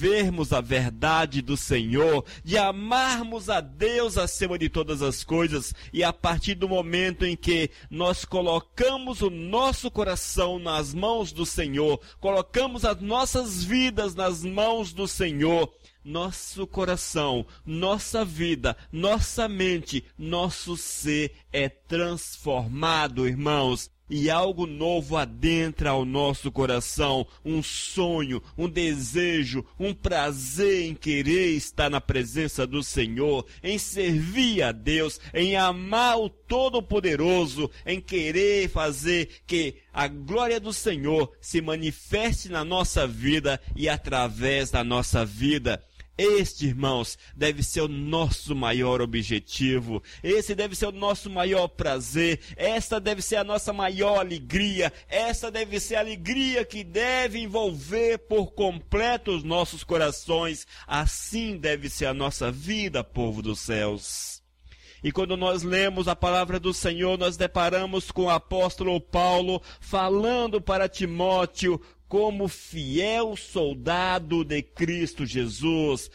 vermos a verdade do Senhor, de amarmos a Deus acima de todas as coisas, e a partir do momento em que nós colocamos o nosso coração nas mãos do Senhor, colocamos as nossas vidas nas mãos do Senhor, nosso coração, nossa vida, nossa mente, nosso ser é transformado, irmãos. E algo novo adentra ao nosso coração, um sonho, um desejo, um prazer em querer estar na presença do Senhor, em servir a Deus, em amar o Todo-Poderoso, em querer fazer que a glória do Senhor se manifeste na nossa vida e através da nossa vida. Este, irmãos, deve ser o nosso maior objetivo, esse deve ser o nosso maior prazer, esta deve ser a nossa maior alegria, essa deve ser a alegria que deve envolver por completo os nossos corações. Assim deve ser a nossa vida, povo dos céus. E quando nós lemos a palavra do Senhor, nós deparamos com o apóstolo Paulo falando para Timóteo como fiel soldado de Cristo Jesus.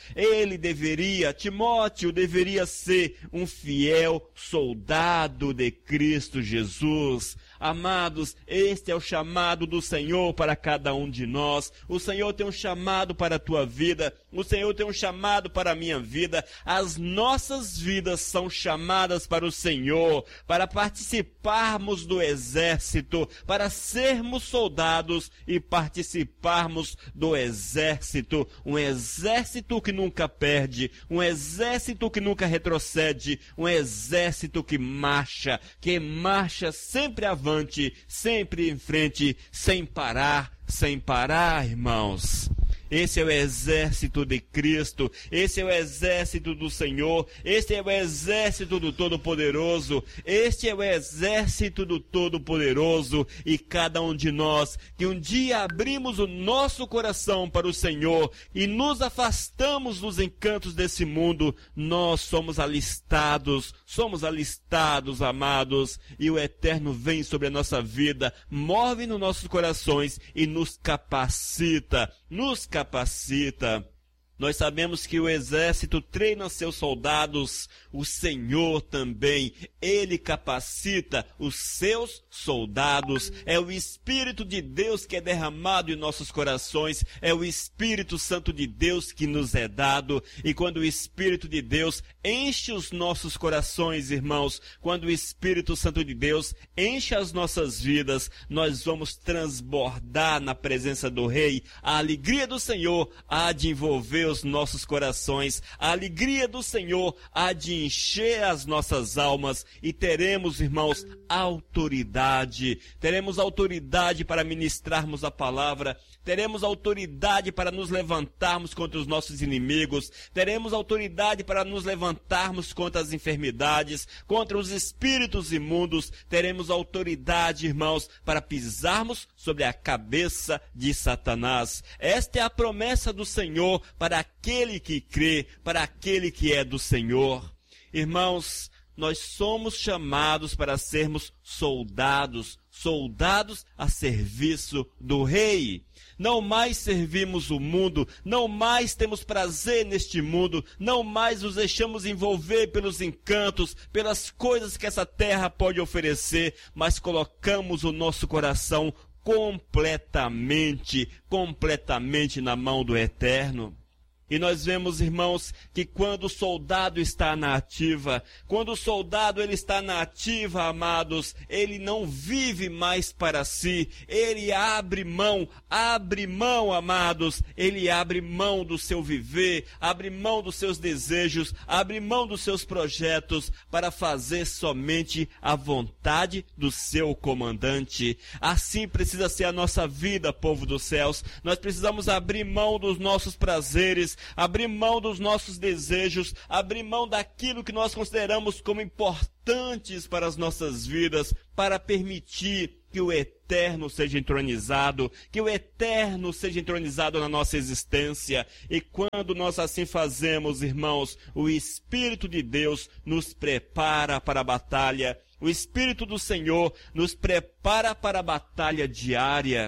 Timóteo deveria ser um fiel soldado de Cristo Jesus. Amados, este é o chamado do Senhor para cada um de nós. O Senhor tem um chamado para a tua vida, o Senhor tem um chamado para a minha vida. As nossas vidas são chamadas para o Senhor, para participarmos do exército, para sermos soldados e participarmos do exército, um exército que nunca perde, um exército que nunca retrocede, um exército que marcha sempre avante, sempre em frente, sem parar, irmãos. Esse é o exército de Cristo, esse é o exército do Senhor, este é o exército do Todo-Poderoso, este é o exército do Todo-Poderoso, e cada um de nós que um dia abrimos o nosso coração para o Senhor e nos afastamos dos encantos desse mundo, nós somos alistados, amados, e o Eterno vem sobre a nossa vida, move nos nossos corações e nos capacita. Nós sabemos que o exército treina seus soldados, o Senhor também, Ele capacita os seus soldados. É o Espírito de Deus que é derramado em nossos corações, é o Espírito Santo de Deus que nos é dado. E quando o Espírito de Deus enche os nossos corações, irmãos, quando o Espírito Santo de Deus enche as nossas vidas, nós vamos transbordar na presença do Rei. A alegria do Senhor há de envolver os nossos corações, a alegria do Senhor há de encher as nossas almas, e teremos, irmãos, autoridade para ministrarmos a palavra, teremos autoridade para nos levantarmos contra os nossos inimigos, teremos autoridade para nos levantarmos contra as enfermidades, contra os espíritos imundos, teremos autoridade, irmãos, para pisarmos sobre a cabeça de Satanás. Esta é a promessa do Senhor para aquele que crê, para aquele que é do Senhor. Irmãos, nós somos chamados para sermos soldados a serviço do Rei. Não mais servimos o mundo, não mais temos prazer neste mundo, não mais nos deixamos envolver pelos encantos, pelas coisas que essa terra pode oferecer, mas colocamos o nosso coração completamente na mão do Eterno. E nós vemos, irmãos, que quando o soldado está na ativa, amados, ele não vive mais para si, ele abre mão, amados, ele abre mão do seu viver, abre mão dos seus desejos, abre mão dos seus projetos para fazer somente a vontade do seu comandante. Assim precisa ser a nossa vida, povo dos céus. Nós precisamos abrir mão dos nossos prazeres, abrir mão dos nossos desejos, abrir mão daquilo que nós consideramos como importantes para as nossas vidas, para permitir que o Eterno seja entronizado, na nossa existência. E quando nós assim fazemos, irmãos, o Espírito de Deus nos prepara para a batalha, o Espírito do Senhor nos prepara para a batalha diária.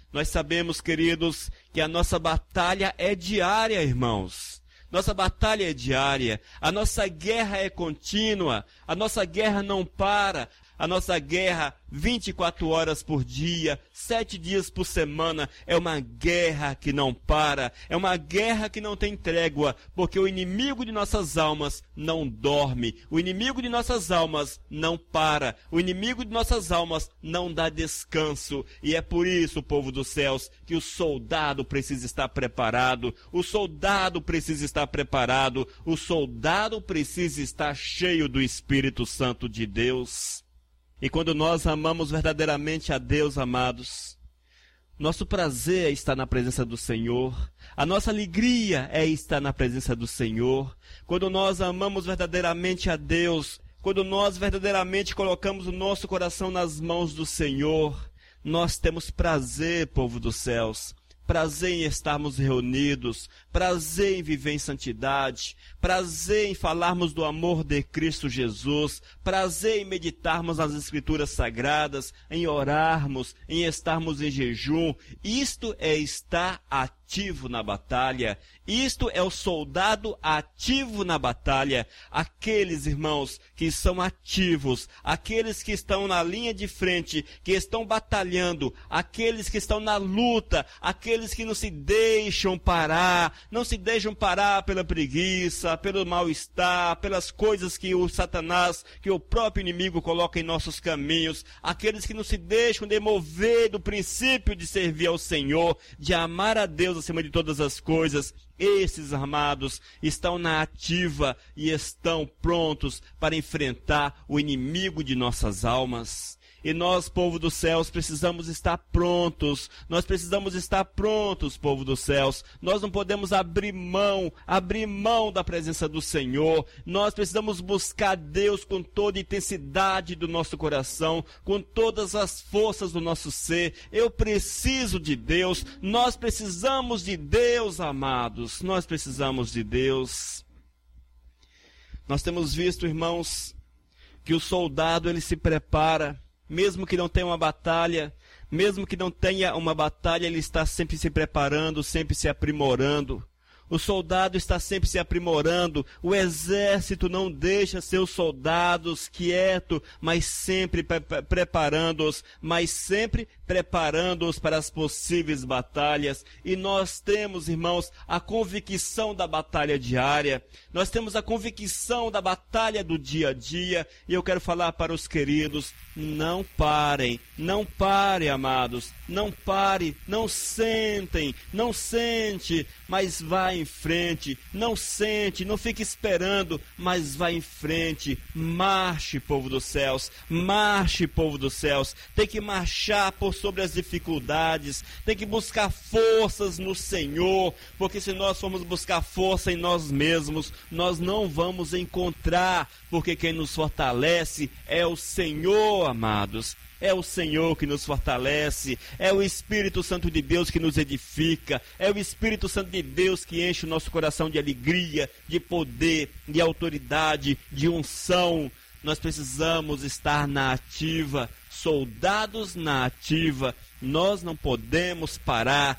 Nós sabemos, queridos, que a nossa batalha é diária, irmãos. Nossa batalha é diária, a nossa guerra é contínua, a nossa guerra não para, a nossa guerra 24 horas por dia, 7 dias por semana, é uma guerra que não para, é uma guerra que não tem trégua, porque o inimigo de nossas almas não dorme, o inimigo de nossas almas não para, o inimigo de nossas almas não dá descanso, e é por isso, povo dos céus, que o soldado precisa estar preparado, o soldado precisa estar preparado, o soldado precisa estar cheio do Espírito Santo de Deus. E quando nós amamos verdadeiramente a Deus, amados, nosso prazer é estar na presença do Senhor, a nossa alegria é estar na presença do Senhor. Quando nós amamos verdadeiramente a Deus, quando nós verdadeiramente colocamos o nosso coração nas mãos do Senhor, nós temos prazer, povo dos céus, prazer em estarmos reunidos, prazer em viver em santidade, prazer em falarmos do amor de Cristo Jesus, prazer em meditarmos nas Escrituras Sagradas, em orarmos, em estarmos em jejum. Isto é estar ativo na batalha. Isto é o soldado ativo na batalha. Aqueles, irmãos, que são ativos, aqueles que estão na linha de frente, que estão batalhando, aqueles que estão na luta, aqueles que não se deixam parar, não se deixam parar pela preguiça, pelo mal-estar, pelas coisas que o Satanás, que o próprio inimigo coloca em nossos caminhos, aqueles que não se deixam demover do princípio de servir ao Senhor, de amar a Deus acima de todas as coisas. Esses, amados, estão na ativa e estão prontos para enfrentar o inimigo de nossas almas. E nós, povo dos céus, precisamos estar prontos. Nós precisamos estar prontos, povo dos céus. Nós não podemos abrir mão da presença do Senhor. Nós precisamos buscar Deus com toda a intensidade do nosso coração, com todas as forças do nosso ser. Eu preciso de Deus. Nós precisamos de Deus, amados. Nós precisamos de Deus. Nós temos visto, irmãos, que o soldado, ele se prepara. Mesmo que não tenha uma batalha, ele está sempre se preparando, sempre se aprimorando. O soldado está sempre se aprimorando. O exército não deixa seus soldados quietos, mas sempre preparando-os para as possíveis batalhas. E nós temos, irmãos, a convicção da batalha diária. Nós temos a convicção da batalha do dia a dia. E eu quero falar para os queridos, não parem, amados. Não pare, não sente, mas vá em frente. Não sente, não fique esperando, mas vá em frente. Marche, povo dos céus. Marche, povo dos céus. Tem que marchar por sobre as dificuldades. Tem que buscar forças no Senhor. Porque se nós formos buscar força em nós mesmos, nós não vamos encontrar. Porque quem nos fortalece é o Senhor, amados. É o Senhor que nos fortalece, é o Espírito Santo de Deus que nos edifica, é o Espírito Santo de Deus que enche o nosso coração de alegria, de poder, de autoridade, de unção. Nós precisamos estar na ativa, soldados na ativa. Nós não podemos parar.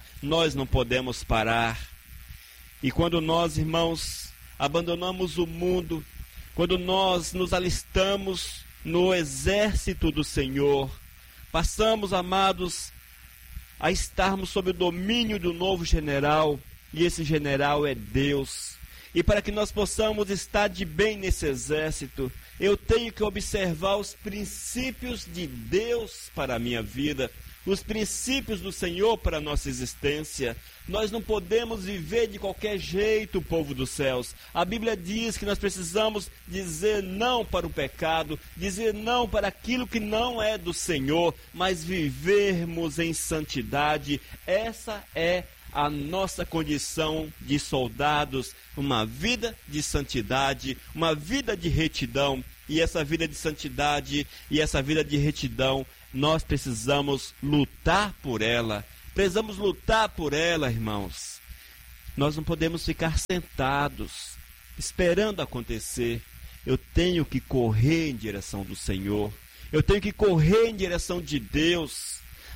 E quando nós, irmãos, abandonamos o mundo, quando nós nos alistamos no exército do Senhor, passamos, amados, a estarmos sob o domínio do novo general, e esse general é Deus. E para que nós possamos estar de bem nesse exército, eu tenho que observar os princípios de Deus para a minha vida, os princípios do Senhor para a nossa existência. Nós não podemos viver de qualquer jeito, povo dos céus. A Bíblia diz que nós precisamos dizer não para o pecado, dizer não para aquilo que não é do Senhor, mas vivermos em santidade. Essa é a nossa condição de soldados, uma vida de santidade, uma vida de retidão. E essa vida de santidade e essa vida de retidão, nós precisamos lutar por ela. Precisamos lutar por ela, irmãos. Nós não podemos ficar sentados, esperando acontecer. Eu tenho que correr em direção do Senhor. Eu tenho que correr em direção de Deus.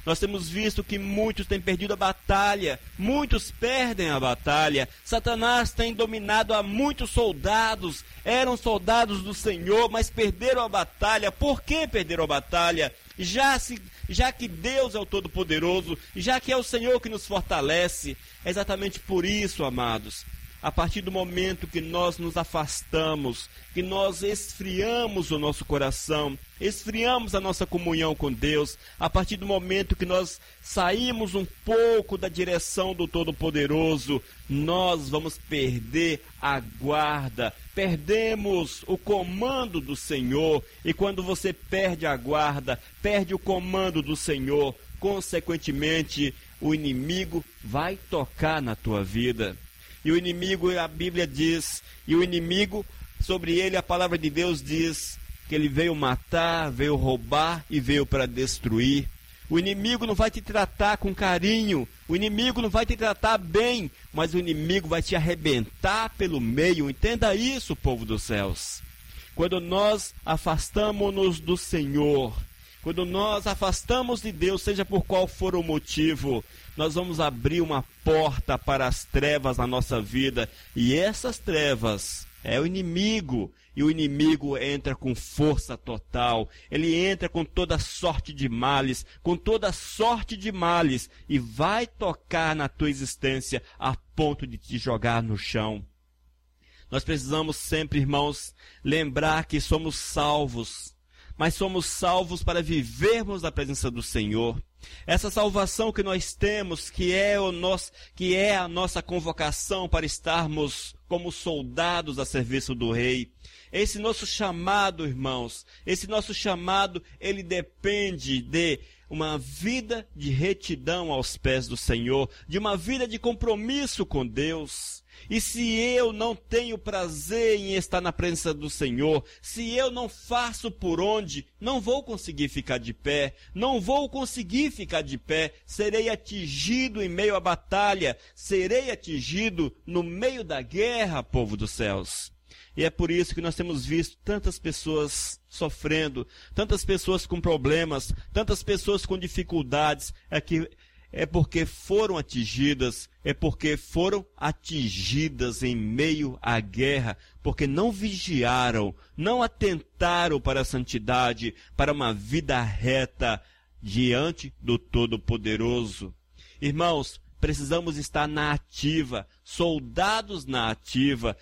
Nós temos visto que muitos têm perdido a batalha, muitos perdem a batalha. Satanás tem dominado a muitos soldados, eram soldados do Senhor, mas perderam a batalha. Por que perderam a batalha? Já que Deus é o Todo-Poderoso, já que é o Senhor que nos fortalece. É exatamente por isso, amados. A partir do momento que nós nos afastamos, que nós esfriamos o nosso coração, esfriamos a nossa comunhão com Deus, a partir do momento que nós saímos um pouco da direção do Todo-Poderoso, nós vamos perder a guarda, perdemos o comando do Senhor. E quando você perde a guarda, perde o comando do Senhor, consequentemente, o inimigo vai tocar na tua vida. E o inimigo, a Bíblia diz, e o inimigo, sobre ele a palavra de Deus diz que ele veio matar, veio roubar e veio para destruir. O inimigo não vai te tratar com carinho, o inimigo não vai te tratar bem, mas o inimigo vai te arrebentar pelo meio. Entenda isso, povo dos céus. Quando nós afastamos-nos do Senhor, quando nós afastamos de Deus, seja por qual for o motivo, nós vamos abrir uma porta para as trevas na nossa vida. E essas trevas é o inimigo. E o inimigo entra com força total. Ele entra com toda sorte de males, e vai tocar na tua existência a ponto de te jogar no chão. Nós precisamos sempre, irmãos, lembrar que somos salvos. Mas somos salvos para vivermos na presença do Senhor. Essa salvação que nós temos, que é a nossa convocação para estarmos como soldados a serviço do Rei. Esse nosso chamado, irmãos, ele depende de uma vida de retidão aos pés do Senhor, de uma vida de compromisso com Deus. E se eu não tenho prazer em estar na presença do Senhor, se eu não faço por onde, não vou conseguir ficar de pé, serei atingido em meio à batalha, serei atingido no meio da guerra, povo dos céus. E é por isso que nós temos visto tantas pessoas sofrendo, tantas pessoas com problemas, tantas pessoas com dificuldades, é porque foram atingidas em meio à guerra, porque não vigiaram, não atentaram para a santidade, para uma vida reta diante do Todo-Poderoso. Irmãos, precisamos estar na ativa, soldados na ativa,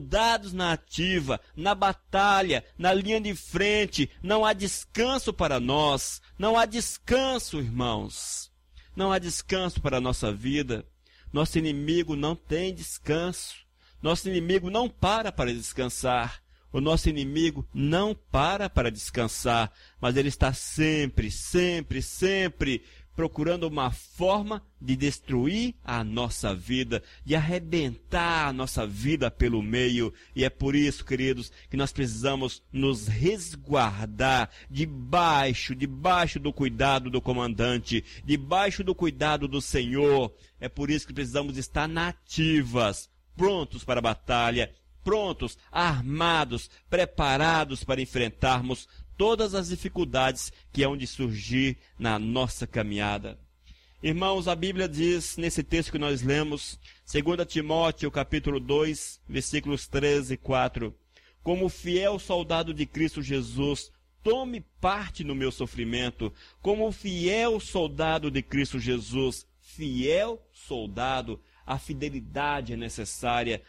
na batalha, na linha de frente. Não há descanso para nós, não há descanso, irmãos. Não há descanso para a nossa vida. Nosso inimigo não tem descanso. Nosso inimigo não para descansar. O nosso inimigo não para descansar. Mas ele está sempre procurando uma forma de destruir a nossa vida, de arrebentar a nossa vida pelo meio. E é por isso, queridos, que nós precisamos nos resguardar debaixo do cuidado do comandante, debaixo do cuidado do Senhor. É por isso que precisamos estar nativas, prontos para a batalha, prontos, armados, preparados para enfrentarmos todas as dificuldades que hão de surgir na nossa caminhada. Irmãos, a Bíblia diz, nesse texto que nós lemos, 2 Timóteo, capítulo 2, versículos 13 e 4, como fiel soldado de Cristo Jesus, tome parte no meu sofrimento. Como fiel soldado de Cristo Jesus, fiel soldado, a fidelidade é necessária.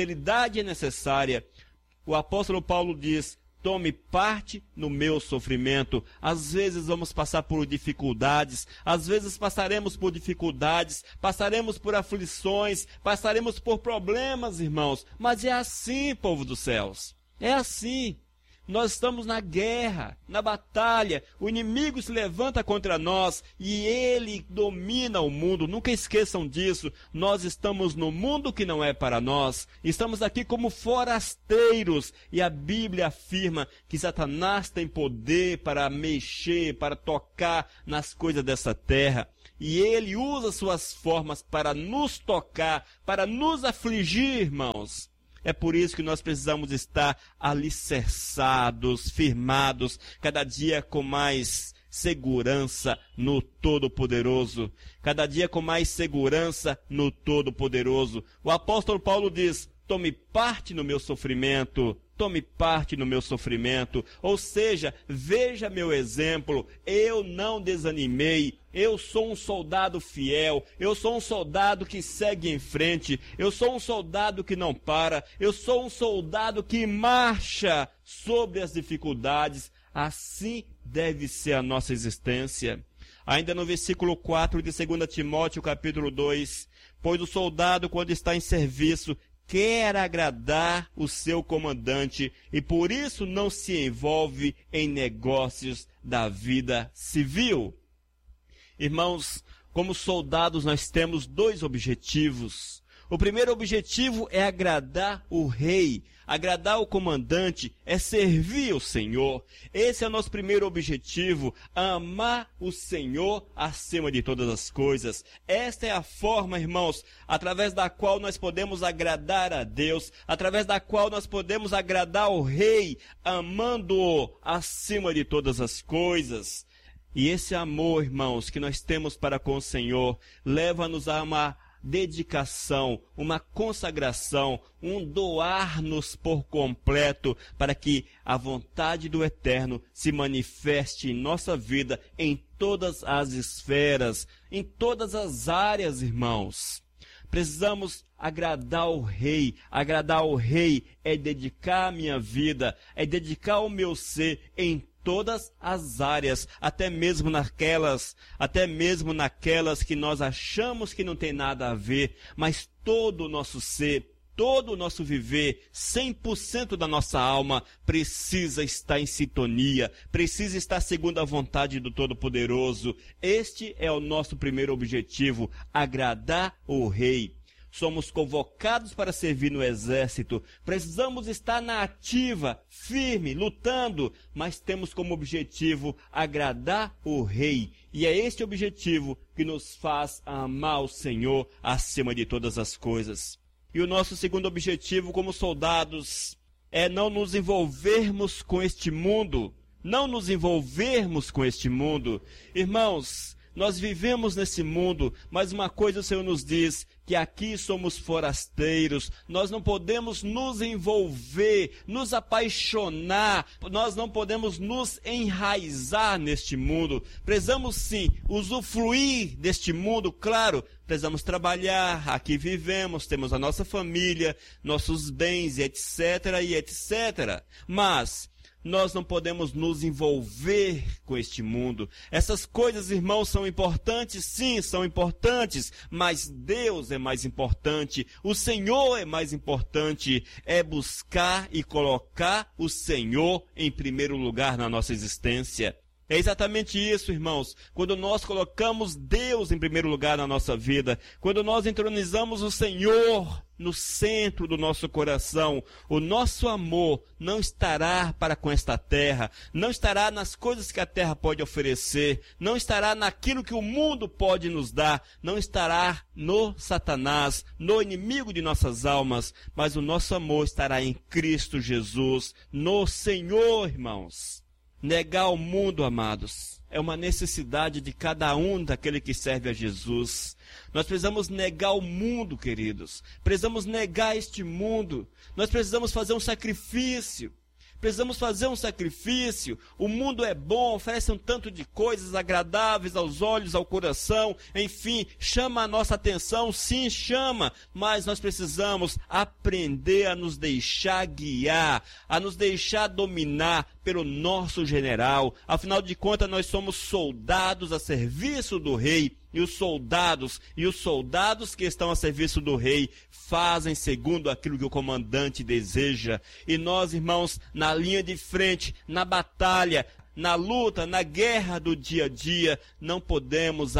O apóstolo Paulo diz, tome parte no meu sofrimento. Às vezes vamos passar por dificuldades, passaremos por aflições, passaremos por problemas, irmãos. Mas é assim, povo dos céus, é assim. Nós estamos na guerra, na batalha, o inimigo se levanta contra nós e ele domina o mundo. Nunca esqueçam disso, nós estamos no mundo que não é para nós, estamos aqui como forasteiros e a Bíblia afirma que Satanás tem poder para mexer, para tocar nas coisas dessa terra. E ele usa suas formas para nos tocar, para nos afligir, irmãos. É por isso que nós precisamos estar alicerçados, firmados, cada dia com mais segurança no Todo-Poderoso. Cada dia com mais segurança no Todo-Poderoso. O apóstolo Paulo diz: tome parte no meu sofrimento. Tome parte no meu sofrimento, ou seja, veja meu exemplo, eu não desanimei, eu sou um soldado fiel, eu sou um soldado que segue em frente, eu sou um soldado que não para, eu sou um soldado que marcha sobre as dificuldades, assim deve ser a nossa existência. Ainda no versículo 4 de 2 Timóteo, capítulo 2, pois o soldado, quando está em serviço, quer agradar o seu comandante e por isso não se envolve em negócios da vida civil. Irmãos, como soldados nós temos dois objetivos. O primeiro objetivo é agradar o rei, agradar o comandante, é servir o Senhor. Esse é o nosso primeiro objetivo, amar o Senhor acima de todas as coisas. Esta é a forma, irmãos, através da qual nós podemos agradar a Deus, através da qual nós podemos agradar o rei, amando-o acima de todas as coisas. E esse amor, irmãos, que nós temos para com o Senhor, leva-nos a uma dedicação, uma consagração, um doar-nos por completo para que a vontade do Eterno se manifeste em nossa vida em todas as esferas, em todas as áreas, irmãos. Precisamos agradar o Rei. Agradar o Rei é dedicar a minha vida, é dedicar o meu ser em todas as áreas, até mesmo naquelas que nós achamos que não tem nada a ver, mas todo o nosso ser, todo o nosso viver, 100% da nossa alma precisa estar em sintonia, precisa estar segundo a vontade do Todo-Poderoso. Este é o nosso primeiro objetivo, agradar o Rei. Somos convocados para servir no exército, precisamos estar na ativa, firme, lutando, mas temos como objetivo agradar o Rei. E é este objetivo que nos faz amar o Senhor acima de todas as coisas. E o nosso segundo objetivo como soldados é não nos envolvermos com este mundo, não nos envolvermos com este mundo. Irmãos, nós vivemos nesse mundo, mas uma coisa o Senhor nos diz, que aqui somos forasteiros, nós não podemos nos envolver, nos apaixonar, nós não podemos nos enraizar neste mundo. Precisamos sim usufruir deste mundo, claro, precisamos trabalhar, aqui vivemos, temos a nossa família, nossos bens, etc, e etc. Mas nós não podemos nos envolver com este mundo. Essas coisas, irmãos, são importantes? Sim, são importantes, mas Deus é mais importante, o Senhor é mais importante. É buscar e colocar o Senhor em primeiro lugar na nossa existência. É exatamente isso, irmãos. Quando nós colocamos Deus em primeiro lugar na nossa vida, quando nós entronizamos o Senhor no centro do nosso coração, o nosso amor não estará para com esta terra, não estará nas coisas que a terra pode oferecer, não estará naquilo que o mundo pode nos dar, não estará no Satanás, no inimigo de nossas almas, mas o nosso amor estará em Cristo Jesus, no Senhor, irmãos. Negar o mundo, amados, é uma necessidade de cada um daquele que serve a Jesus. Nós precisamos negar o mundo, queridos. Precisamos negar este mundo. Nós precisamos fazer um sacrifício. Precisamos fazer um sacrifício. O mundo é bom, oferece um tanto de coisas agradáveis aos olhos, ao coração. Enfim, chama a nossa atenção, sim, chama. Mas nós precisamos aprender a nos deixar guiar, a nos deixar dominar pelo nosso general. Afinal de contas, nós somos soldados a serviço do Rei. E os soldados que estão a serviço do Rei fazem segundo aquilo que o comandante deseja. E nós, irmãos, na linha de frente, na batalha, na luta, na guerra do dia a dia, não podemos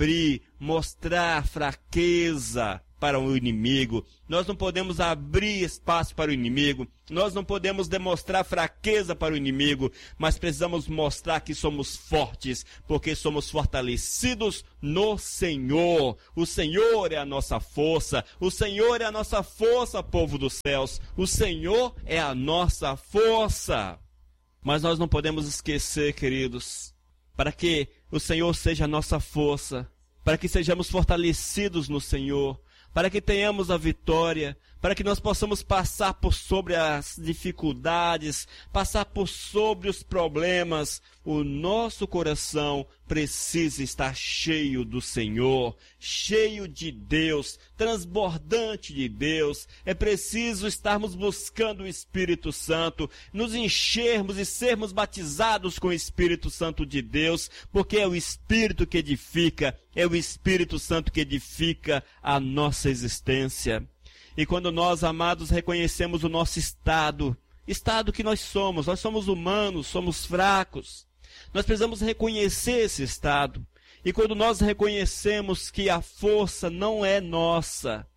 mostrar fraqueza para o inimigo. Nós não podemos abrir espaço para o inimigo. Nós não podemos demonstrar fraqueza para o inimigo, mas precisamos mostrar que somos fortes, porque somos fortalecidos no Senhor. O Senhor é a nossa força. O Senhor é a nossa força, povo dos céus. O Senhor é a nossa força. Mas nós não podemos esquecer, queridos, para que o Senhor seja a nossa força, para que sejamos fortalecidos no Senhor, para que tenhamos a vitória, para que nós possamos passar por sobre as dificuldades, passar por sobre os problemas. O nosso coração precisa estar cheio do Senhor, cheio de Deus, transbordante de Deus. É preciso estarmos buscando o Espírito Santo, nos enchermos e sermos batizados com o Espírito Santo de Deus, porque é o Espírito que edifica, é o Espírito Santo que edifica a nossa existência. E quando nós, amados, reconhecemos o nosso estado que nós somos humanos, somos fracos, nós precisamos reconhecer esse estado. E quando nós reconhecemos que a força não é nossa,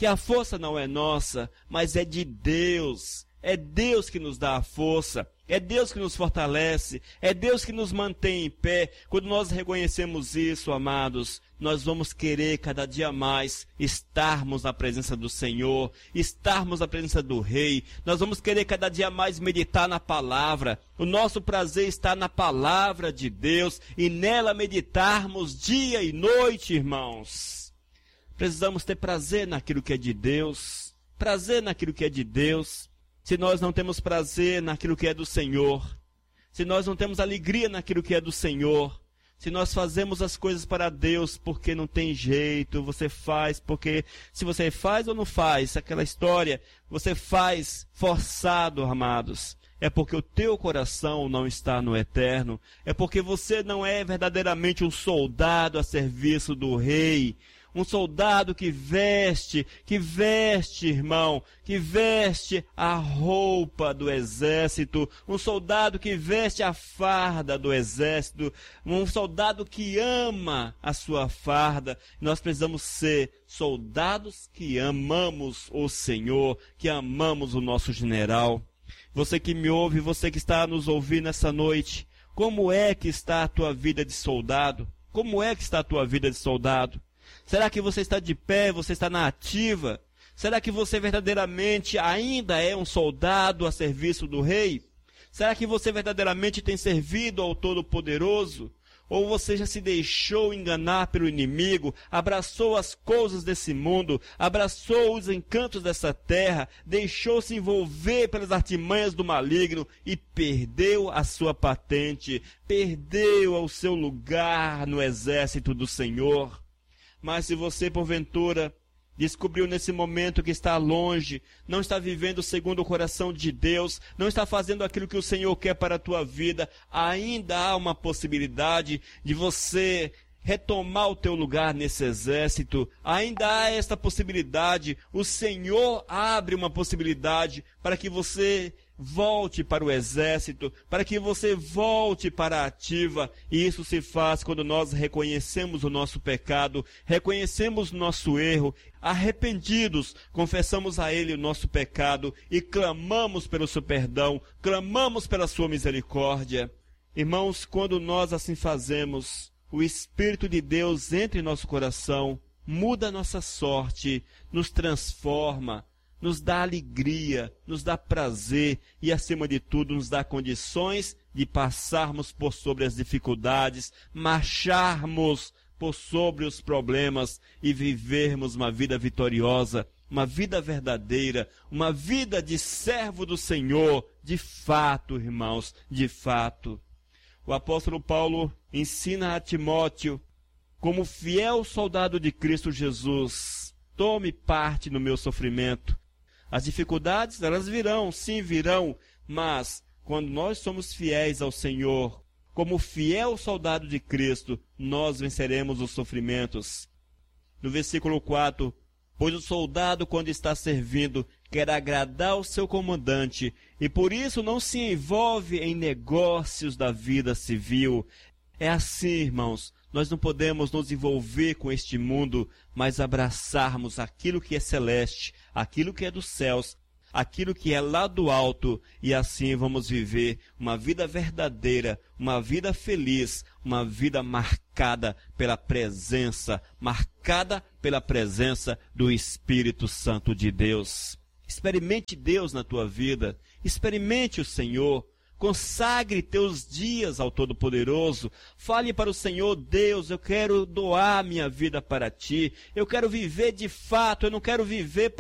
mas é de Deus, é Deus que nos dá a força, é Deus que nos fortalece, é Deus que nos mantém em pé. Quando nós reconhecemos isso, amados, nós vamos querer cada dia mais estarmos na presença do Senhor, estarmos na presença do Rei. Nós vamos querer cada dia mais meditar na palavra. O nosso prazer está na palavra de Deus e nela meditarmos dia e noite, irmãos. Precisamos ter prazer naquilo que é de Deus, Se nós não temos prazer naquilo que é do Senhor, se nós não temos alegria naquilo que é do Senhor, se nós fazemos as coisas para Deus porque não tem jeito, você faz porque se você faz ou não faz, aquela história, você faz forçado, amados, é porque o teu coração não está no eterno, é porque você não é verdadeiramente um soldado a serviço do Rei, um soldado que veste, irmão, que veste a roupa do exército, um soldado que veste a farda do exército, um soldado que ama a sua farda. Nós precisamos ser soldados que amamos o Senhor, que amamos o nosso general. Você que me ouve, você que está a nos ouvir nessa noite, como é que está a tua vida de soldado? Como é que está a tua vida de soldado? Será que você está de pé, você está na ativa? Será que você verdadeiramente ainda é um soldado a serviço do Rei? Será que você verdadeiramente tem servido ao Todo-Poderoso? Ou você já se deixou enganar pelo inimigo, abraçou as coisas desse mundo, abraçou os encantos dessa terra, deixou-se envolver pelas artimanhas do maligno e perdeu a sua patente, perdeu o seu lugar no exército do Senhor? Mas se você, porventura, descobriu nesse momento que está longe, não está vivendo segundo o coração de Deus, não está fazendo aquilo que o Senhor quer para a tua vida, ainda há uma possibilidade de você retomar o teu lugar nesse exército, ainda há esta possibilidade, o Senhor abre uma possibilidade para que você volte para o exército, para que você volte para a ativa, e isso se faz quando nós reconhecemos o nosso pecado, reconhecemos o nosso erro, arrependidos, confessamos a Ele o nosso pecado e clamamos pelo seu perdão, clamamos pela sua misericórdia. Irmãos, quando nós assim fazemos, o Espírito de Deus entra em nosso coração, muda a nossa sorte, nos transforma, nos dá alegria, nos dá prazer e, acima de tudo, nos dá condições de passarmos por sobre as dificuldades, marcharmos por sobre os problemas e vivermos uma vida vitoriosa, uma vida verdadeira, uma vida de servo do Senhor, de fato, irmãos, de fato. O apóstolo Paulo ensina a Timóteo, como fiel soldado de Cristo Jesus, tome parte no meu sofrimento. As dificuldades, elas virão, sim virão, mas quando nós somos fiéis ao Senhor, como fiel soldado de Cristo, nós venceremos os sofrimentos. No versículo 4, pois o soldado, quando está servindo, quer agradar o seu comandante, e por isso não se envolve em negócios da vida civil. É assim, irmãos, nós não podemos nos envolver com este mundo, mas abraçarmos aquilo que é celeste, aquilo que é dos céus, aquilo que é lá do alto, e assim vamos viver uma vida verdadeira, uma vida feliz, uma vida marcada pela presença do Espírito Santo de Deus. Experimente Deus na tua vida, experimente o Senhor, Consagre teus dias ao Todo-Poderoso. Fale para o Senhor: Deus, eu quero doar minha vida para ti. Eu quero viver de fato, eu não quero viver